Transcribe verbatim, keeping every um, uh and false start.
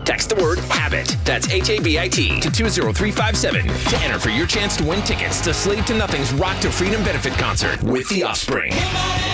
Text the word HABIT, that's H A B I T, to two zero three five seven to enter for your chance to win tickets to Slave to Nothing's Rock to Freedom benefit concert with The Offspring.